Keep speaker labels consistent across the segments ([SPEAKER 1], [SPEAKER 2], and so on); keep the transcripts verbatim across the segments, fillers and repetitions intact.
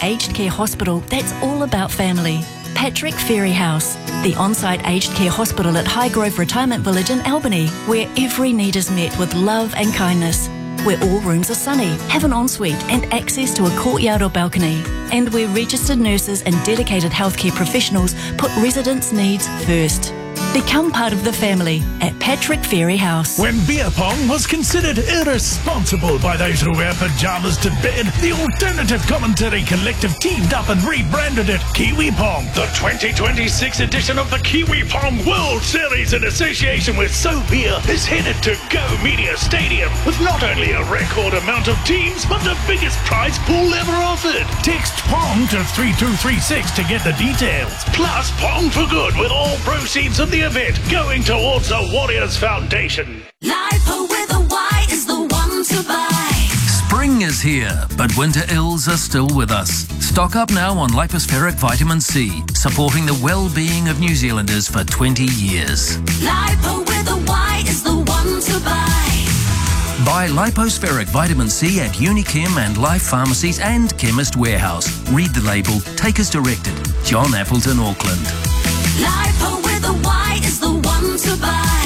[SPEAKER 1] aged care hospital that's all about family. Patrick Ferry House, the on-site aged care hospital at Highgrove Retirement Village in Albany, where every need is met with love and kindness. Where all rooms are sunny, have an ensuite and access to a courtyard or balcony. And where registered nurses and dedicated healthcare professionals put residents' needs first. Become part of the family at Patrick Ferry House.
[SPEAKER 2] When beer pong was considered irresponsible by those who wear pyjamas to bed, the Alternative Commentary Collective teamed up and rebranded it Kiwi Pong. The twenty twenty-six edition of the Kiwi Pong World Series in association with So Beer is headed to Go Media Stadium with not only a record amount of teams, but the biggest prize pool ever offered. Text Pong to three two three six to get the details. Plus Pong for Good with all proceeds of the event going towards the Warriors Foundation.
[SPEAKER 3] Lipo with a Y is the one to buy.
[SPEAKER 4] Spring is here, but winter ills are still with us. Stock up now on lipospheric vitamin C, supporting the well-being of New Zealanders for twenty years.
[SPEAKER 3] Lipo with a Y is the one to buy.
[SPEAKER 4] Buy lipospheric vitamin C at Unichem and Life Pharmacies and Chemist Warehouse. Read the label. Take as directed. John Appleton, Auckland.
[SPEAKER 3] Lipo with a Y is the one to buy.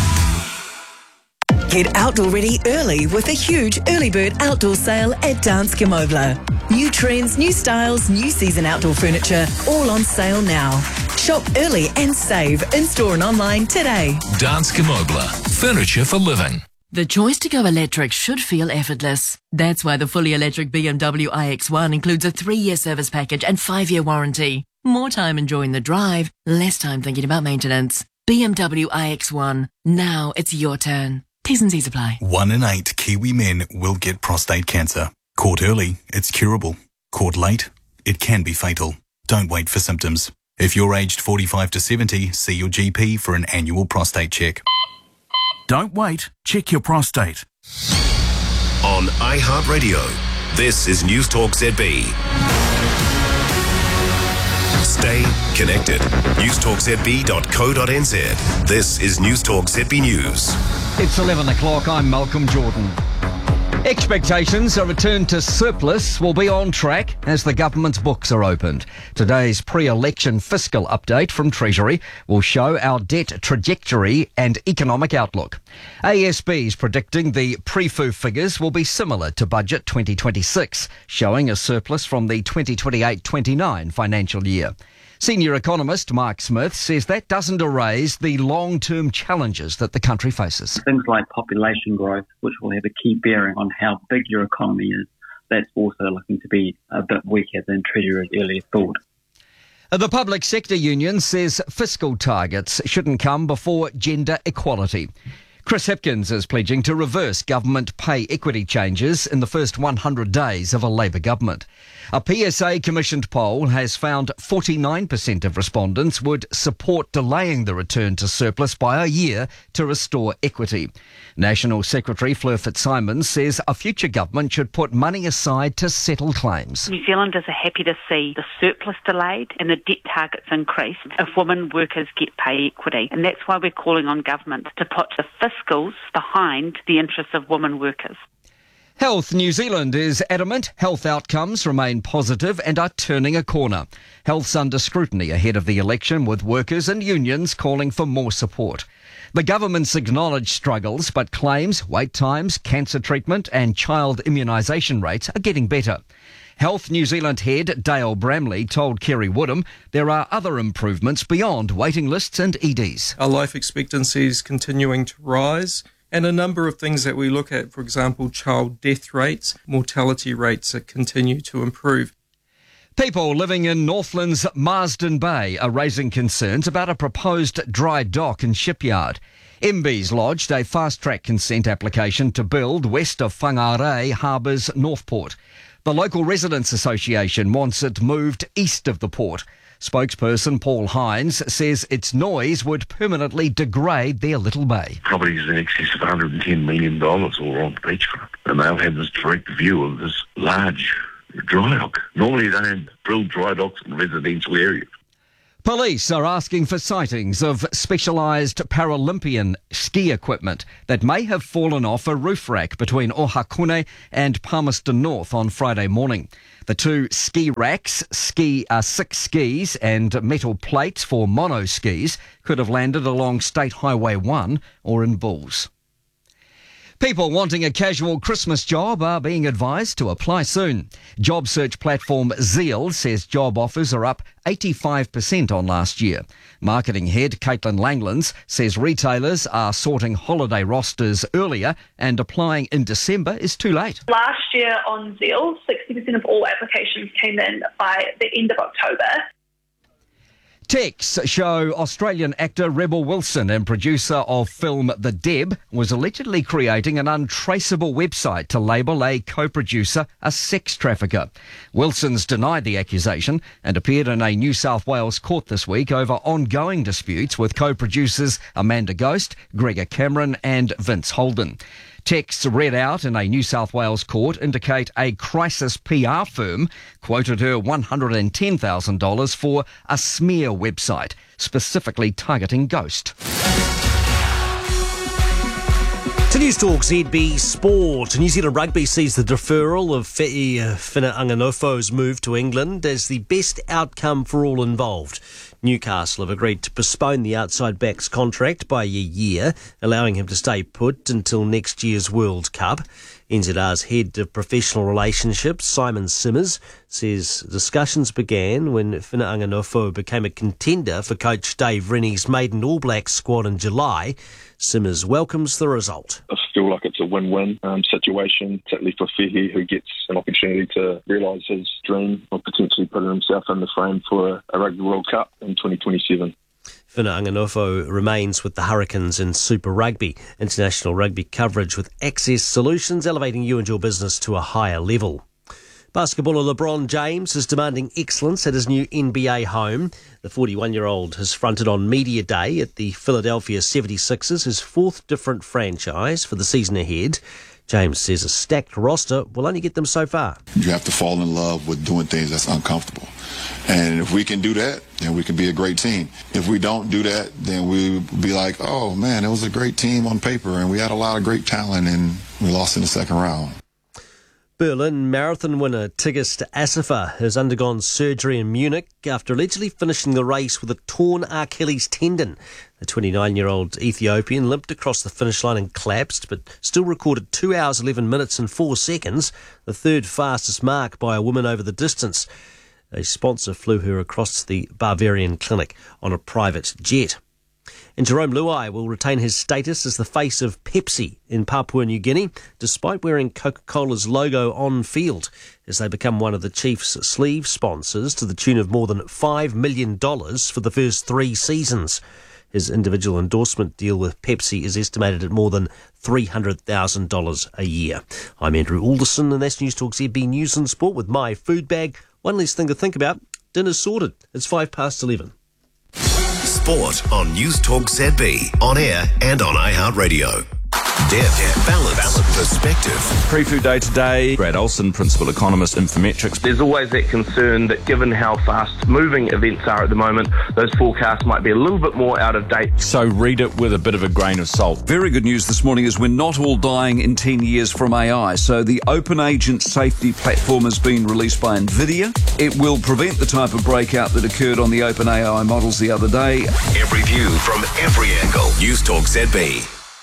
[SPEAKER 5] Get outdoor ready early with a huge early bird outdoor sale at Danske Møbler. New trends, new styles, new season outdoor furniture, all on sale now. Shop early and save in-store and online today.
[SPEAKER 6] Danske Møbler. Furniture for living.
[SPEAKER 7] The choice to go electric should feel effortless. That's why the fully electric B M W i X one includes a three-year service package and five-year warranty. More time enjoying the drive, less time thinking about maintenance. B M W i X one. Now it's your turn. T's and C's apply.
[SPEAKER 8] One in eight Kiwi men will get prostate cancer. Caught early, it's curable. Caught late, it can be fatal. Don't wait for symptoms. If you're aged forty-five to seventy, see your G P for an annual prostate check.
[SPEAKER 2] Don't wait. Check your prostate.
[SPEAKER 9] On iHeartRadio, this is News Talk Z B. Stay connected. news talk z b dot co dot n z. This is News Talk Z B News.
[SPEAKER 10] It's eleven o'clock. I'm Malcolm Jordan. Expectations a return to surplus will be on track as the government's books are opened. Today's pre-election fiscal update from Treasury will show our debt trajectory and economic outlook. A S B's predicting the pre-F U figures will be similar to Budget twenty twenty-six, showing a surplus from the twenty twenty-eight twenty-nine financial year. Senior economist Mark Smith says that doesn't erase the long-term challenges that the country faces.
[SPEAKER 11] Things like population growth, which will have a key bearing on how big your economy is, that's also looking to be a bit weaker than Treasury earlier thought.
[SPEAKER 10] The Public Sector Union says fiscal targets shouldn't come before gender equality. Chris Hipkins is pledging to reverse government pay equity changes in the first one hundred days of a Labour government. A P S A-commissioned poll has found forty-nine percent of respondents would support delaying the return to surplus by a year to restore equity. National Secretary Fleur Fitzsimons says a future government should put money aside to settle claims.
[SPEAKER 12] New Zealanders are happy to see the surplus delayed and the debt targets increased if women workers get pay equity. And that's why we're calling on government to put the fiscals behind the interests of women workers.
[SPEAKER 10] Health New Zealand is adamant health outcomes remain positive and are turning a corner. Health's under scrutiny ahead of the election, with workers and unions calling for more support. The government's acknowledged struggles, but claims wait times, cancer treatment and child immunisation rates are getting better. Health New Zealand head Dale Bramley told Kerry Woodham there are other improvements beyond waiting lists and E Ds.
[SPEAKER 13] Our life expectancy is continuing to rise, and a number of things that we look at, for example, child death rates, mortality rates, that continue to improve.
[SPEAKER 10] People living in Northland's Marsden Bay are raising concerns about a proposed dry dock and shipyard. M B's lodged a fast-track consent application to build west of Whangarei Harbour's Northport. The local residents association wants it moved east of the port. Spokesperson Paul Hines says its noise would permanently degrade their little bay.
[SPEAKER 14] Properties in excess of one hundred ten million dollars all on the beachfront, and they'll have this direct view of this large dry dock. Normally they don't build dry docks in residential areas.
[SPEAKER 10] Police are asking for sightings of specialised Paralympian ski equipment that may have fallen off a roof rack between Ohakune and Palmerston North on Friday morning. The two ski racks, ski uh, six skis and metal plates for mono skis could have landed along State Highway one or in Bulls. People wanting a casual Christmas job are being advised to apply soon. Job search platform Zeal says job offers are up eighty-five percent on last year. Marketing head Caitlin Langlands says retailers are sorting holiday rosters earlier and applying in December is too late.
[SPEAKER 15] Last year on Zeal, sixty percent of all applications came in by the end of October.
[SPEAKER 10] Texts show Australian actor Rebel Wilson and producer of film The Deb was allegedly creating an untraceable website to label a co-producer a sex trafficker. Wilson's denied the accusation and appeared in a New South Wales court this week over ongoing disputes with co-producers Amanda Ghost, Gregor Cameron and Vince Holden. Texts read out in a New South Wales court indicate a crisis P R firm quoted her one hundred ten thousand dollars for a smear website, specifically targeting Ghost.
[SPEAKER 16] To News Talk Z B Sport. New Zealand Rugby sees the deferral of Fe'i Finaganofo's move to England as the best outcome for all involved. Newcastle have agreed to postpone the outside back's contract by a year, allowing him to stay put until next year's World Cup. N Z R's head of professional relationships, Simon Simmers, says discussions began when Finaghanofo became a contender for coach Dave Rennie's maiden All Blacks squad in July. Simmers welcomes the result.
[SPEAKER 17] I feel like it's a win-win um, situation, particularly for Fehi, who gets an opportunity to realise his dream of potentially putting himself in the frame for a, a Rugby World Cup in twenty twenty-seven.
[SPEAKER 16] Finaghanofo remains with the Hurricanes in Super Rugby. International rugby coverage with Access Solutions, elevating you and your business to a higher level. Basketballer LeBron James is demanding excellence at his new N B A home. The forty-one-year-old has fronted on Media Day at the Philadelphia seventy-sixers, his fourth different franchise for the season ahead. James says a stacked roster will only get them so far.
[SPEAKER 18] You have to fall in love with doing things that's uncomfortable. And if we can do that, then we can be a great team. If we don't do that, then we'll be like, oh, man, it was a great team on paper, and we had a lot of great talent, and we lost in the second round.
[SPEAKER 16] Berlin marathon winner Tigist Assefa has undergone surgery in Munich after allegedly finishing the race with a torn Achilles tendon. The twenty-nine-year-old Ethiopian limped across the finish line and collapsed, but still recorded two hours, eleven minutes and four seconds, the third fastest mark by a woman over the distance. A sponsor flew her across the Bavarian clinic on a private jet. And Jerome Luai will retain his status as the face of Pepsi in Papua New Guinea, despite wearing Coca-Cola's logo on field, as they become one of the Chiefs' sleeve sponsors to the tune of more than five million dollars for the first three seasons. His individual endorsement deal with Pepsi is estimated at more than three hundred thousand dollars a year. I'm Andrew Alderson, and that's News Talk Z B News and Sport with My Food Bag. One less thing to think about. Dinner's sorted. It's five past eleven.
[SPEAKER 9] Sport on News Talk Z B, on air and on iHeartRadio. Depth, balance, balance, perspective.
[SPEAKER 19] Pre-food day today. Brad Olson, Principal Economist, Infometrics.
[SPEAKER 20] There's always that concern that given how fast moving events are at the moment, those forecasts might be a little bit more out of date.
[SPEAKER 19] So read it with a bit of a grain of salt.
[SPEAKER 21] Very good news this morning is we're not all dying in ten years from A I. So the Open Agent Safety Platform has been released by NVIDIA. It will prevent the type of breakout that occurred on the OpenAI models the other day.
[SPEAKER 9] Every view from every angle. News Talk Z B.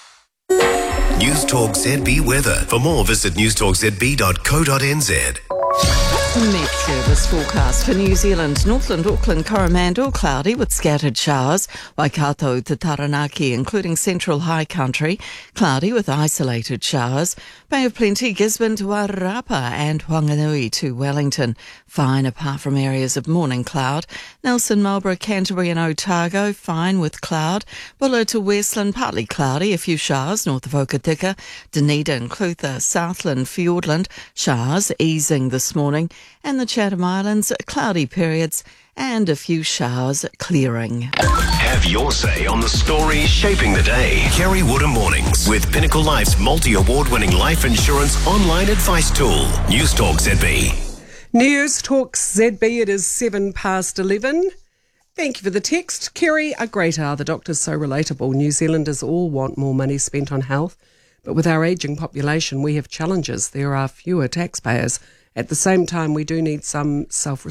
[SPEAKER 9] News Talk Z B weather. For more, visit news talk z b dot co dot n z.
[SPEAKER 22] Met Service forecast for New Zealand. Northland, Auckland, Coromandel, cloudy with scattered showers. Waikato to Taranaki, including central high country, cloudy with isolated showers. Bay of Plenty, Gisborne to Wairarapa and Whanganui to Wellington. Fine apart from areas of morning cloud. Nelson, Marlborough, Canterbury and Otago, fine with cloud. Buller to Westland, partly cloudy, a few showers north of Okatika. Dunedin, Clutha, Southland, Fiordland, showers easing this morning. And the Chatham Islands, cloudy periods and a few showers clearing.
[SPEAKER 9] Have your say on the stories shaping the day. Kerry Woodham Mornings with Pinnacle Life's multi-award winning life insurance online advice tool. News Talk Z B.
[SPEAKER 23] News Talk Z B, it is seven past eleven. Thank you for the text. Kerry, a great hour. The doctor's so relatable. New Zealanders all want more money spent on health, but with our ageing population, we have challenges. There are fewer taxpayers At the same time, we do need some self